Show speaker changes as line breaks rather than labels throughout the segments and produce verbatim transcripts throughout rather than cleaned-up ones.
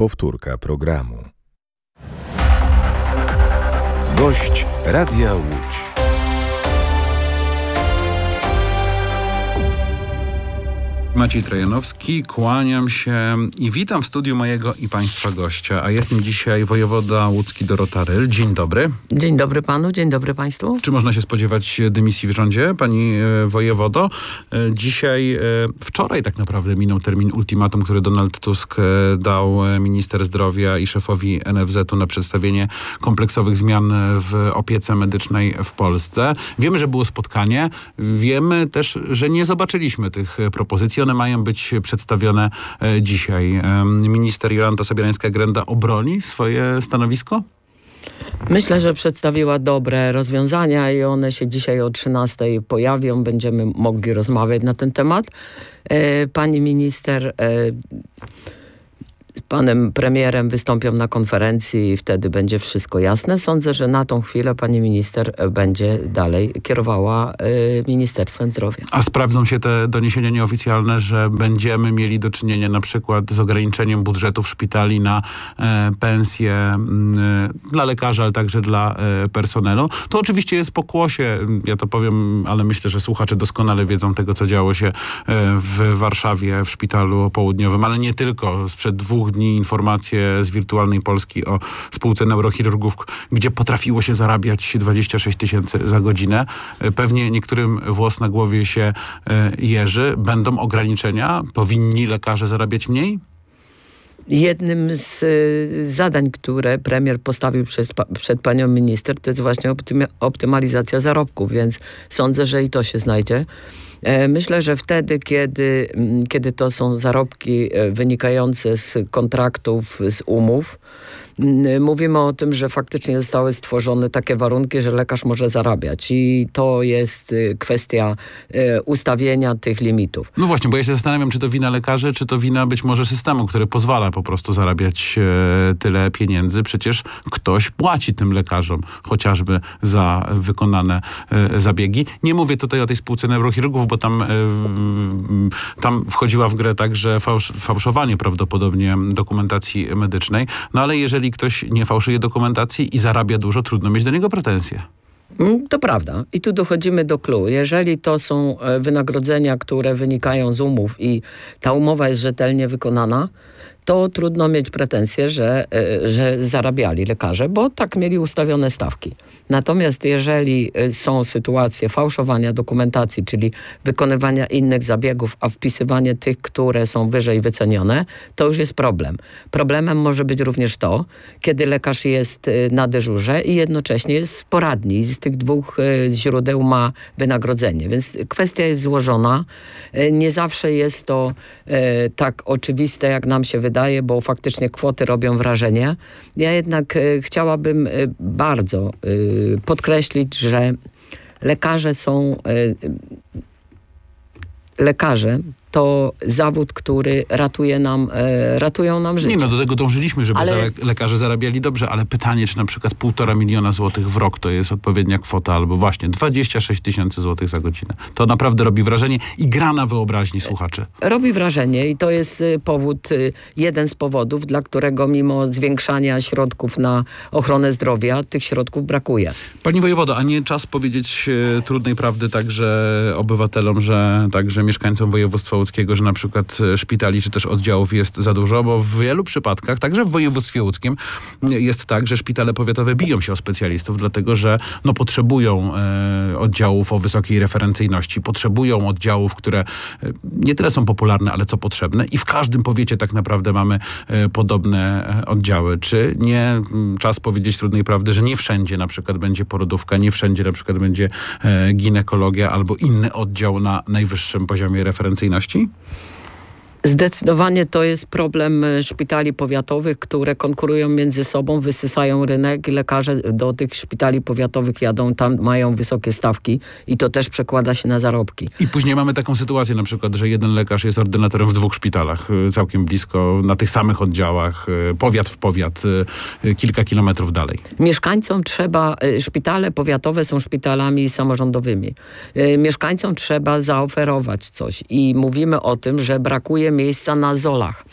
Powtórka programu. Gość Radia Łódź.
Maciej Trojanowski, kłaniam się i witam w studiu mojego i państwa gościa. A jest nim dzisiaj wojewoda łódzki Dorota Ryl. Dzień dobry.
Dzień dobry panu, dzień dobry państwu.
Czy można się spodziewać dymisji w rządzie, pani e, wojewodo? E, dzisiaj, e, wczoraj tak naprawdę minął termin ultimatum, który Donald Tusk e, dał e, minister zdrowia i szefowi N F Z u na przedstawienie kompleksowych zmian w opiece medycznej w Polsce. Wiemy, że było spotkanie. Wiemy też, że nie zobaczyliśmy tych propozycji. One mają być przedstawione e, dzisiaj. E, minister Jolanta Sobierańska-Grenda obroni swoje stanowisko?
Myślę, że przedstawiła dobre rozwiązania i one się dzisiaj o trzynastej pojawią. Będziemy mogli rozmawiać na ten temat. E, pani minister e, z panem premierem wystąpią na konferencji i wtedy będzie wszystko jasne. Sądzę, że na tą chwilę pani minister będzie dalej kierowała y, Ministerstwem Zdrowia.
A sprawdzą się te doniesienia nieoficjalne, że będziemy mieli do czynienia na przykład z ograniczeniem budżetów szpitali na e, pensje e, dla lekarzy, ale także dla e, personelu. To oczywiście jest pokłosie, ja to powiem, ale myślę, że słuchacze doskonale wiedzą tego, co działo się e, w Warszawie, w szpitalu południowym, ale nie tylko. Sprzed dwóch dni informacje z Wirtualnej Polski o spółce neurochirurgów, gdzie potrafiło się zarabiać dwadzieścia sześć tysięcy za godzinę. Pewnie niektórym włos na głowie się jeży. Będą ograniczenia? Powinni lekarze zarabiać mniej?
Jednym z y, zadań, które premier postawił przez, pa, przed panią minister, to jest właśnie optymi- optymalizacja zarobków, więc sądzę, że i to się znajdzie. E, myślę, że wtedy, kiedy, m, kiedy to są zarobki e, wynikające z kontraktów, z umów, m, mówimy o tym, że faktycznie zostały stworzone takie warunki, że lekarz może zarabiać i to jest y, kwestia y, ustawienia tych limitów.
No właśnie, bo ja się zastanawiam, czy to wina lekarzy, czy to wina być może systemu, który pozwala po prostu zarabiać e, tyle pieniędzy. Przecież ktoś płaci tym lekarzom, chociażby za wykonane e, zabiegi. Nie mówię tutaj o tej spółce neurochirurgów, bo tam, e, tam wchodziła w grę także fałsz, fałszowanie prawdopodobnie dokumentacji medycznej. No ale jeżeli ktoś nie fałszuje dokumentacji i zarabia dużo, trudno mieć do niego pretensje.
To prawda. I tu dochodzimy do clou. Jeżeli to są wynagrodzenia, które wynikają z umów i ta umowa jest rzetelnie wykonana, to trudno mieć pretensje, że, że zarabiali lekarze, bo tak mieli ustawione stawki. Natomiast jeżeli są sytuacje fałszowania dokumentacji, czyli wykonywania innych zabiegów, a wpisywanie tych, które są wyżej wycenione, to już jest problem. Problemem może być również to, kiedy lekarz jest na dyżurze i jednocześnie jest w poradni i z tych dwóch źródeł ma wynagrodzenie. Więc kwestia jest złożona. Nie zawsze jest to tak oczywiste, jak nam się wydaje, Wydaje, bo faktycznie kwoty robią wrażenie. Ja jednak y, chciałabym y, bardzo y, podkreślić, że lekarze są... Y, lekarze to zawód, który ratuje nam, e, ratują nam życie.
Nie, no do tego dążyliśmy, żeby ale... za lekarze zarabiali dobrze, ale pytanie, czy na przykład półtora miliona złotych w rok to jest odpowiednia kwota, albo właśnie dwadzieścia sześć tysięcy złotych za godzinę. To naprawdę robi wrażenie i gra na wyobraźni słuchaczy.
Robi wrażenie i to jest powód, jeden z powodów, dla którego mimo zwiększania środków na ochronę zdrowia, tych środków brakuje.
Pani wojewodo, a nie czas powiedzieć e, trudnej prawdy także obywatelom, że także mieszkańcom województwa łódzkiego, że na przykład szpitali czy też oddziałów jest za dużo, bo w wielu przypadkach, także w województwie łódzkim jest tak, że szpitale powiatowe biją się o specjalistów, dlatego że no, potrzebują e, oddziałów o wysokiej referencyjności, potrzebują oddziałów, które e, nie tyle są popularne, ale co potrzebne i w każdym powiecie tak naprawdę mamy e, podobne e, oddziały. Czy nie m, czas powiedzieć trudnej prawdy, że nie wszędzie na przykład będzie porodówka, nie wszędzie na przykład będzie e, ginekologia albo inny oddział na najwyższym poziomie referencyjności?
Zdecydowanie to jest problem szpitali powiatowych, które konkurują między sobą, wysysają rynek i lekarze do tych szpitali powiatowych jadą, tam mają wysokie stawki i to też przekłada się na zarobki.
I później mamy taką sytuację na przykład, że jeden lekarz jest ordynatorem w dwóch szpitalach, całkiem blisko, na tych samych oddziałach, powiat w powiat, kilka kilometrów dalej.
Mieszkańcom trzeba, szpitale powiatowe są szpitalami samorządowymi. Mieszkańcom trzeba zaoferować coś i mówimy o tym, że brakuje miejsca na zolach.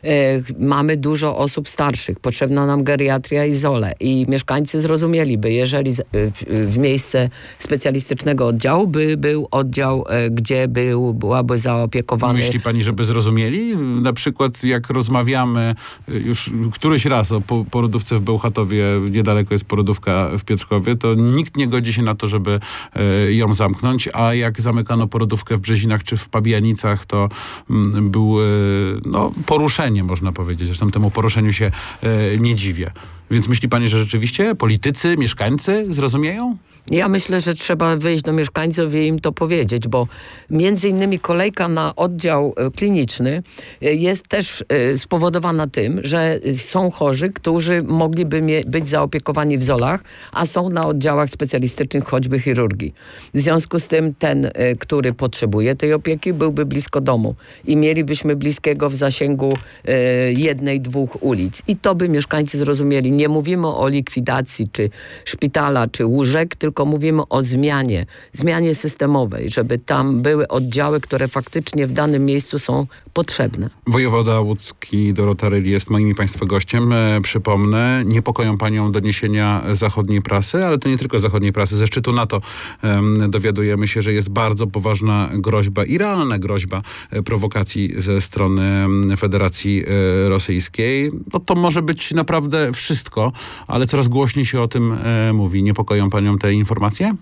Mamy dużo osób starszych, potrzebna nam geriatria i zole i mieszkańcy zrozumieliby, jeżeli w miejsce specjalistycznego oddziału by był oddział, gdzie był, byłaby zaopiekowany.
Myśli pani, żeby zrozumieli? Na przykład jak rozmawiamy już któryś raz o porodówce w Bełchatowie, niedaleko jest porodówka w Piotrkowie, to nikt nie godzi się na to, żeby ją zamknąć, a jak zamykano porodówkę w Brzezinach czy w Pabianicach, to był no, poruszenie, można powiedzieć. Zresztą temu poruszeniu się nie dziwię. Więc myśli pani, że rzeczywiście politycy, mieszkańcy zrozumieją?
Ja myślę, że trzeba wyjść do mieszkańców i im to powiedzieć, bo między innymi kolejka na oddział kliniczny jest też spowodowana tym, że są chorzy, którzy mogliby być zaopiekowani w zolach, a są na oddziałach specjalistycznych, choćby chirurgii. W związku z tym ten, który potrzebuje tej opieki, byłby blisko domu i mielibyśmy bliskiego w zasięgu jednej, dwóch ulic. I to by mieszkańcy zrozumieli. Nie mówimy o likwidacji czy szpitala, czy łóżek, tylko mówimy o zmianie, zmianie systemowej, żeby tam były oddziały, które faktycznie w danym miejscu są potrzebne.
Wojewoda łódzki Dorota Ryli jest moim i państwa gościem. E, przypomnę, niepokoją panią doniesienia zachodniej prasy, ale to nie tylko zachodniej prasy. Ze szczytu NATO e, dowiadujemy się, że jest bardzo poważna groźba i realna groźba e, prowokacji ze strony Federacji e, Rosyjskiej. No to może być naprawdę wszystko, ale coraz głośniej się o tym e, mówi. Niepokoją panią te informacje?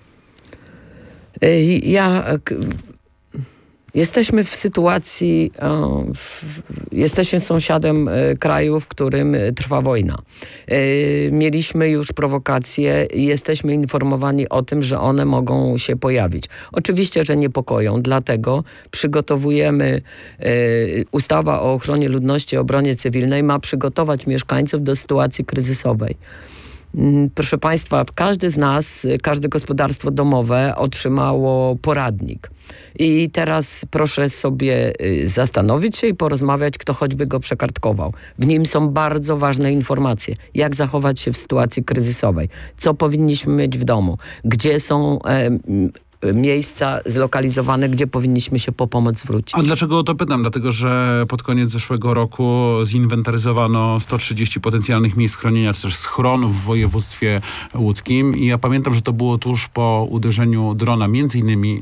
Ja... Jesteśmy w sytuacji, w, jesteśmy sąsiadem kraju, w którym trwa wojna. Mieliśmy już prowokacje i jesteśmy informowani o tym, że one mogą się pojawić. Oczywiście, że niepokoją, dlatego przygotowujemy, ustawa o ochronie ludności i obronie cywilnej ma przygotować mieszkańców do sytuacji kryzysowej. Proszę państwa, każdy z nas, każde gospodarstwo domowe otrzymało poradnik. I teraz proszę sobie zastanowić się i porozmawiać, kto choćby go przekartkował. W nim są bardzo ważne informacje. Jak zachować się w sytuacji kryzysowej. Co powinniśmy mieć w domu. Gdzie są... E, miejsca zlokalizowane, gdzie powinniśmy się po pomoc zwrócić.
A dlaczego o to pytam? Dlatego, że pod koniec zeszłego roku zinwentaryzowano sto trzydzieści potencjalnych miejsc schronienia, czy też schronów w województwie łódzkim i ja pamiętam, że to było tuż po uderzeniu drona, między innymi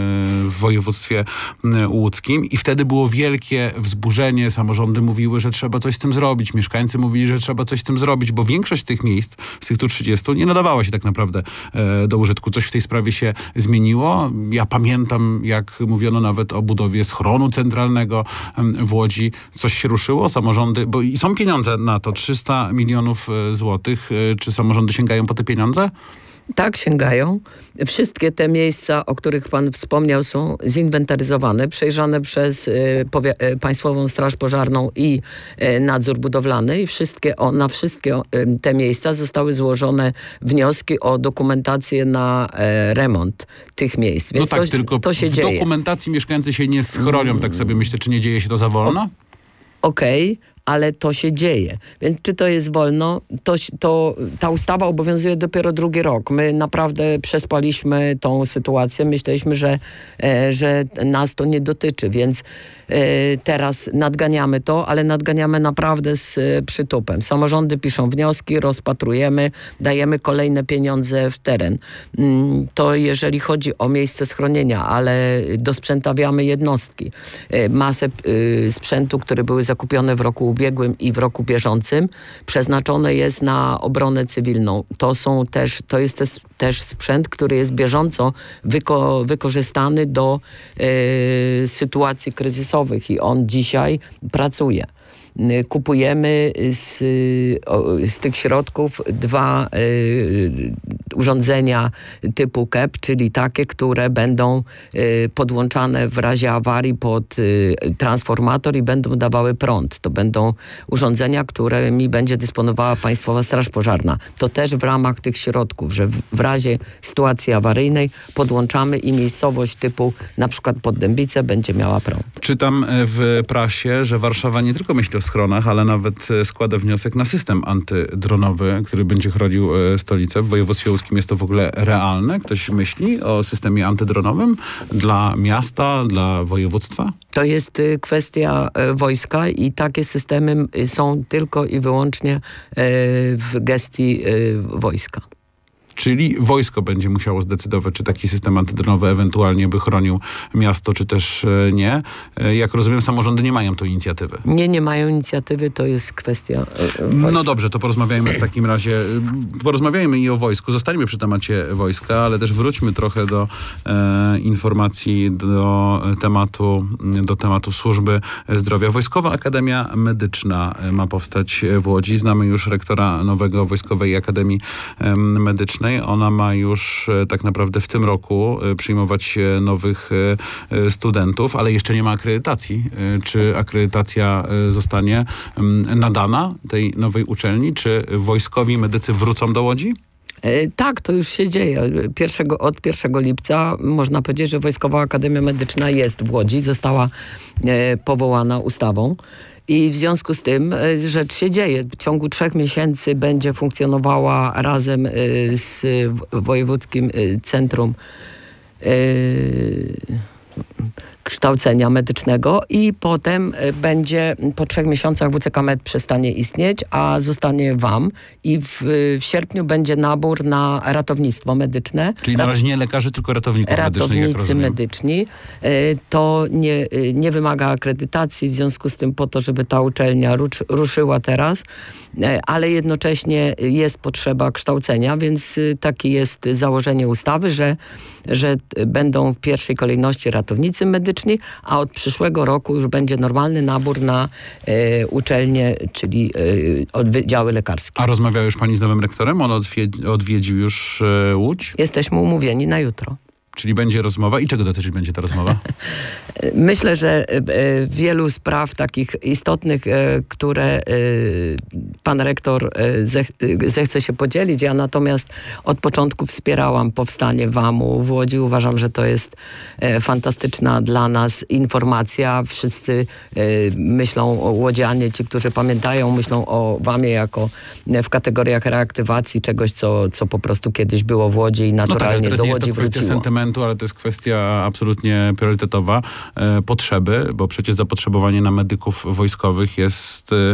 w województwie łódzkim i wtedy było wielkie wzburzenie. Samorządy mówiły, że trzeba coś z tym zrobić. Mieszkańcy mówili, że trzeba coś z tym zrobić, bo większość tych miejsc, z tych tu trzydziestu, nie nadawała się tak naprawdę do użytku. Coś w tej sprawie się zmieniło. Ja pamiętam, jak mówiono nawet o budowie schronu centralnego w Łodzi. Coś się ruszyło? Samorządy, bo i są pieniądze na to, trzysta milionów złotych. Czy samorządy sięgają po te pieniądze?
Tak, sięgają. Wszystkie te miejsca, o których pan wspomniał, są zinwentaryzowane, przejrzane przez y, powi- y, Państwową Straż Pożarną i y, nadzór budowlany i wszystkie, o, na wszystkie y, te miejsca zostały złożone wnioski o dokumentację na y, remont tych miejsc. Więc
no tak,
to,
tylko
to się
w
dzieje.
dokumentacji mieszkańcy się nie schronią, mm. tak sobie myślę, czy nie dzieje się to za wolno?
Okej. Okay. Ale to się dzieje. Więc czy to jest wolno? To, to, ta ustawa obowiązuje dopiero drugi rok. My naprawdę przespaliśmy tą sytuację. Myśleliśmy, że, e, że nas to nie dotyczy, więc e, teraz nadganiamy to, ale nadganiamy naprawdę z e, przytupem. Samorządy piszą wnioski, rozpatrujemy, dajemy kolejne pieniądze w teren. Mm, to jeżeli chodzi o miejsce schronienia, ale dosprzętawiamy jednostki. E, masę e, sprzętu, które były zakupione w roku ubiegłym i w roku bieżącym przeznaczone jest na obronę cywilną. To są też, to jest też, też sprzęt, który jest bieżąco wyko, wykorzystany do e, sytuacji kryzysowych i on dzisiaj pracuje. Kupujemy z, z tych środków dwa y, urządzenia typu K E P, czyli takie, które będą y, podłączane w razie awarii pod y, transformator i będą dawały prąd. To będą urządzenia, którymi będzie dysponowała Państwowa Straż Pożarna. To też w ramach tych środków, że w, w razie sytuacji awaryjnej podłączamy i miejscowość typu na przykład Poddębice będzie miała prąd.
Czytam w prasie, że Warszawa nie tylko myśli o schronach, ale nawet e, składa wniosek na system antydronowy, który będzie chronił e, stolicę. W województwie łódzkim jest to w ogóle realne? Ktoś myśli o systemie antydronowym dla miasta, dla województwa?
To jest y, kwestia y, wojska i takie systemy y, są tylko i wyłącznie y, w gestii y, wojska.
Czyli wojsko będzie musiało zdecydować, czy taki system antydronowy ewentualnie by chronił miasto, czy też e, nie. E, Jak rozumiem, samorządy nie mają tu inicjatywy.
Nie, nie mają inicjatywy, to jest kwestia y, wojska.
No dobrze, to porozmawiajmy w takim razie, porozmawiajmy i o wojsku. Zostańmy przy temacie wojska, ale też wróćmy trochę do e, informacji, do tematu, do tematu służby zdrowia. Wojskowa Akademia Medyczna ma powstać w Łodzi. Znamy już rektora nowego Wojskowej Akademii e, Medycznej. Ona ma już e, tak naprawdę w tym roku e, przyjmować e, nowych e, studentów, ale jeszcze nie ma akredytacji. E, czy akredytacja e, zostanie m, nadana tej nowej uczelni? Czy wojskowi medycy wrócą do Łodzi?
E, Tak, to już się dzieje. Pierwszego, od pierwszego lipca można powiedzieć, że Wojskowa Akademia Medyczna jest w Łodzi. Została e, powołana ustawą. I w związku z tym e, rzecz się dzieje. W ciągu trzech miesięcy będzie funkcjonowała razem e, z Wojewódzkim e, Centrum e, Kształcenia Medycznego i potem e, będzie po trzech miesiącach W C K Med przestanie istnieć, a zostanie W A M i w, w sierpniu będzie nabór na ratownictwo medyczne.
Czyli na razie nie lekarzy, tylko ratowników medycznych, jak
Ratownicy
rozumiem.
medyczni. E, To nie, e, nie wymaga akredytacji, w związku z tym po to, żeby ta uczelnia rusz, ruszyła teraz, e, ale jednocześnie jest potrzeba kształcenia, więc e, takie jest założenie ustawy, że, że będą w pierwszej kolejności ratownicy medyczni, a od przyszłego roku już będzie normalny nabór na e, uczelnie, czyli e, oddziały lekarskie.
A rozmawiała już pani z nowym rektorem? On odwie- odwiedził już e, Łódź?
Jesteśmy umówieni na jutro.
Czyli będzie rozmowa. I czego dotyczyć będzie ta rozmowa?
Myślę, że e, wielu spraw takich istotnych, e, które e, pan rektor e, zech, e, zechce się podzielić. Ja natomiast od początku wspierałam powstanie W A M-u w Łodzi. Uważam, że to jest e, fantastyczna dla nas informacja. Wszyscy e, myślą o łodzianie, ci, którzy pamiętają, myślą o W A M-ie jako e, w kategoriach reaktywacji czegoś, co, co po prostu kiedyś było w Łodzi i
No tak, ale
naturalnie
teraz
do
nie jest to
Łodzi
kwestia
wróciło.
sentymentu, ale to jest kwestia absolutnie priorytetowa. E, potrzeby, bo przecież zapotrzebowanie na medyków wojskowych jest e, e,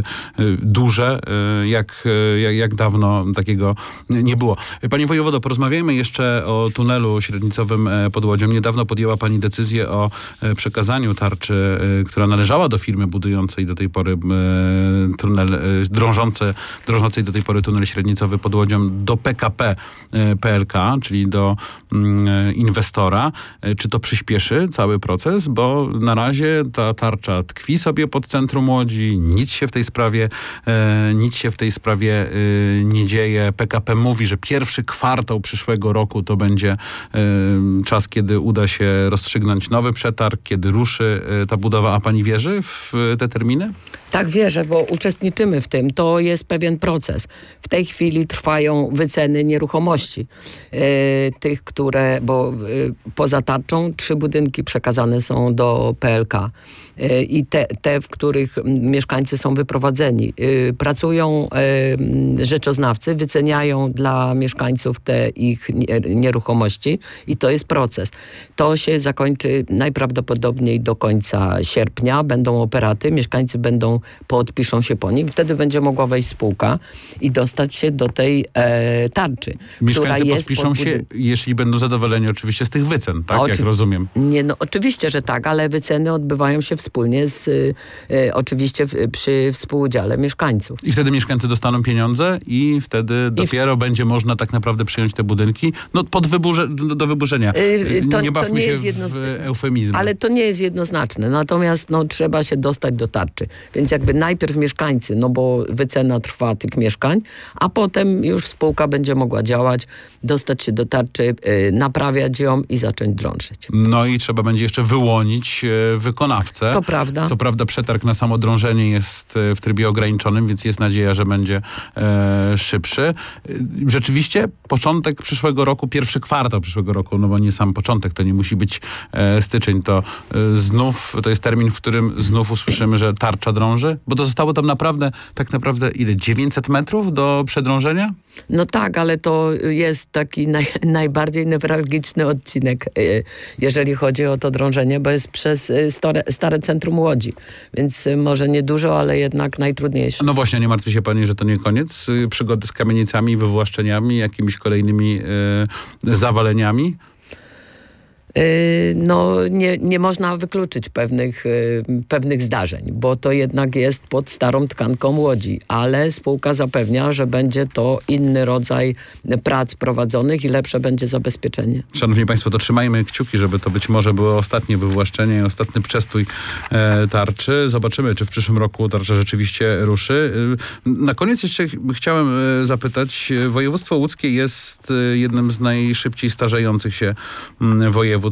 duże, e, jak, e, jak, jak dawno takiego nie było. Panie wojewodo, porozmawiajmy jeszcze o tunelu średnicowym e, pod Łodzią. Niedawno podjęła pani decyzję o e, przekazaniu tarczy, e, która należała do firmy budującej do tej pory e, tunel, e, drążący, drążącej do tej pory tunel średnicowy pod Łodzią do P K P e, P L K, czyli do mm, inwestora. Czy to przyspieszy cały proces? Bo na razie ta tarcza tkwi sobie pod centrum Łodzi, nic się w tej sprawie, e, nic się w tej sprawie e, nie dzieje. P K P mówi, że pierwszy kwartał przyszłego roku to będzie e, czas, kiedy uda się rozstrzygnąć nowy przetarg, kiedy ruszy e, ta budowa. A pani wierzy w te terminy?
Tak, wierzę, bo uczestniczymy w tym. To jest pewien proces. W tej chwili trwają wyceny nieruchomości. E, tych, które, bo e, poza tarczą trzy budynki przekazane są do P L K. E, I te, te, w których mieszkańcy są wyprowadzeni. E, pracują e, rzeczoznawcy, wyceniają dla mieszkańców te ich nie- nieruchomości i to jest proces. To się zakończy najprawdopodobniej do końca sierpnia. Będą operaty, mieszkańcy będą podpiszą się po nim. Wtedy będzie mogła wejść spółka i dostać się do tej e, tarczy,
Mieszkańcy
która jest
podpiszą
pod
się,
budyn-
jeśli będą zadowoleni oczywiście z tych wycen, tak?
Oczy-
Jak rozumiem.
Nie, no oczywiście, że tak, ale wyceny odbywają się wspólnie z, e, oczywiście w, przy współudziale mieszkańców.
I wtedy mieszkańcy dostaną pieniądze i wtedy dopiero będzie można tak naprawdę przyjąć te budynki no, pod wyburze, do, do wyburzenia.
Yy, to-
nie
to
bawmy
nie
się
jest jedno-
w eufemizmy.
Ale to nie jest jednoznaczne. Natomiast no, trzeba się dostać do tarczy. Więc jakby najpierw mieszkańcy, no bo wycena trwa tych mieszkań, a potem już spółka będzie mogła działać, dostać się do tarczy, yy, naprawiać ją i zacząć drążyć.
No i trzeba będzie jeszcze wyłonić e, wykonawcę.
To prawda.
Co prawda przetarg na samo drążenie jest e, w trybie ograniczonym, więc jest nadzieja, że będzie e, szybszy. E, rzeczywiście początek przyszłego roku, pierwszy kwartał przyszłego roku, no bo nie sam początek, to nie musi być e, styczeń, to e, znów, to jest termin, w którym znów usłyszymy, że tarcza drąży, bo to zostało tam naprawdę, tak naprawdę ile? dziewięćset metrów do przedrążenia?
No tak, ale to jest taki naj, najbardziej newralgiczny odcinek, y, jeżeli chodzi o to drążenie, bo jest przez y, stare, stare centrum Łodzi. Więc y, może niedużo, ale jednak najtrudniejsze.
No właśnie, nie martwi się pani, że to nie koniec y, przygody z kamienicami, wywłaszczeniami, jakimiś kolejnymi y, zawaleniami?
No nie, nie można wykluczyć pewnych, pewnych zdarzeń, bo to jednak jest pod starą tkanką Łodzi, ale spółka zapewnia, że będzie to inny rodzaj prac prowadzonych i lepsze będzie zabezpieczenie.
Szanowni Państwo, to trzymajmy kciuki, żeby to być może było ostatnie wywłaszczenie i ostatni przestój e, tarczy. Zobaczymy, czy w przyszłym roku tarcza rzeczywiście ruszy. E, na koniec jeszcze ch- chciałem e, zapytać, województwo łódzkie jest e, jednym z najszybciej starzejących się m, województw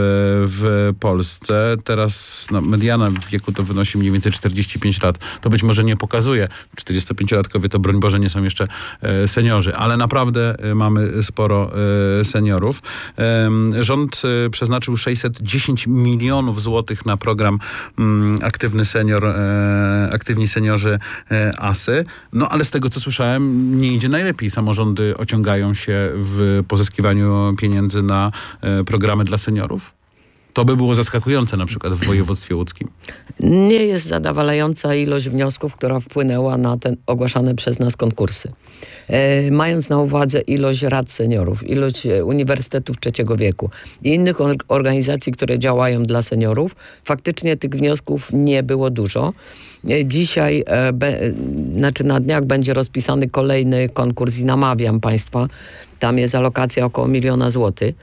w Polsce. Teraz no, mediana w wieku to wynosi mniej więcej czterdzieści pięć lat. To być może nie pokazuje. czterdziestopięciolatkowie to broń Boże nie są jeszcze e, seniorzy, ale naprawdę e, mamy sporo e, seniorów. E, rząd e, przeznaczył sześćset dziesięć milionów złotych na program m, Aktywny Senior, e, Aktywni Seniorzy e, ASY. No ale z tego co słyszałem nie idzie najlepiej. Samorządy ociągają się w pozyskiwaniu pieniędzy na e, programy dla seniorów. To by było zaskakujące na przykład w województwie łódzkim.
Nie jest zadowalająca ilość wniosków, która wpłynęła na te ogłaszane przez nas konkursy. E, mając na uwadze ilość rad seniorów, ilość uniwersytetów trzeciego wieku i innych or- organizacji, które działają dla seniorów, faktycznie tych wniosków nie było dużo. E, dzisiaj, e, be, znaczy na dniach będzie rozpisany kolejny konkurs i namawiam Państwa, tam jest alokacja około miliona złotych.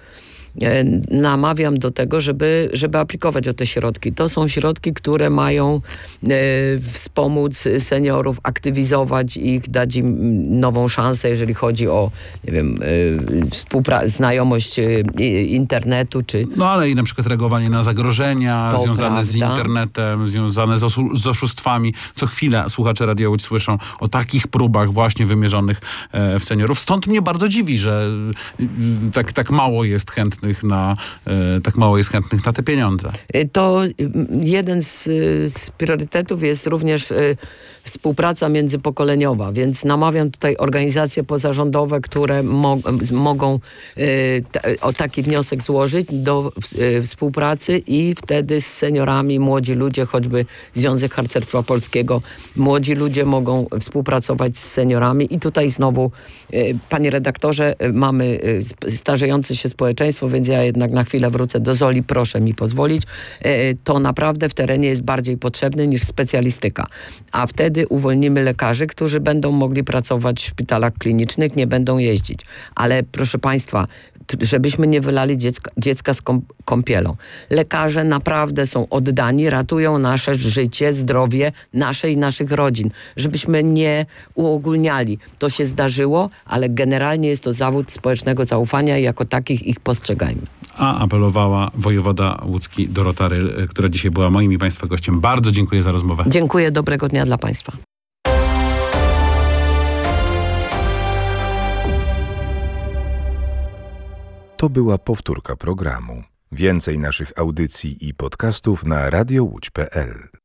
Namawiam do tego, żeby, żeby aplikować o te środki. To są środki, które mają e, wspomóc seniorów, aktywizować ich, dać im nową szansę, jeżeli chodzi o, nie wiem, e, współpra- znajomość e, internetu, czy...
No ale i na przykład reagowanie na zagrożenia
To
związane
prawda.
z internetem, związane z, osu- z oszustwami. Co chwilę słuchacze Radia Łódź słyszą o takich próbach właśnie wymierzonych e, w seniorów. Stąd mnie bardzo dziwi, że y, y, tak, tak mało jest chętnych na e, tak mało jest chętnych na te pieniądze.
To jeden z, z priorytetów jest również y, współpraca międzypokoleniowa, więc namawiam tutaj organizacje pozarządowe, które mo- mogą y, t- o taki wniosek złożyć do y, współpracy i wtedy z seniorami, młodzi ludzie, choćby Związek Harcerstwa Polskiego, młodzi ludzie mogą współpracować z seniorami i tutaj znowu, y, panie redaktorze, y, mamy y, starzejące się społeczeństwo, więc ja jednak na chwilę wrócę do Zoli, proszę mi pozwolić. Y, to naprawdę w terenie jest bardziej potrzebne niż specjalistyka, a wtedy uwolnimy lekarzy, którzy będą mogli pracować w szpitalach klinicznych, nie będą jeździć. Ale proszę Państwa, t- żebyśmy nie wylali dziecka, dziecka z kąp- kąpielą. Lekarze naprawdę są oddani, ratują nasze życie, zdrowie, nasze i naszych rodzin. Żebyśmy nie uogólniali. To się zdarzyło, ale generalnie jest to zawód społecznego zaufania i jako takich ich postrzegajmy.
A apelowała wojewoda łódzki Dorota Ryl, która dzisiaj była moim i Państwa gościem. Bardzo dziękuję za rozmowę.
Dziękuję, dobrego dnia dla Państwa.
To była powtórka programu. Więcej naszych audycji i podcastów na radiowódź kropka pe el.